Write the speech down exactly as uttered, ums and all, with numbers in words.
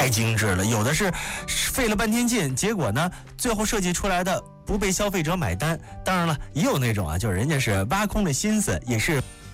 太精致了，有的是费了半天劲，结果呢，最后设计出来的不被消费者买单。当然了，也有那种啊，就是人家是挖空了心思，也是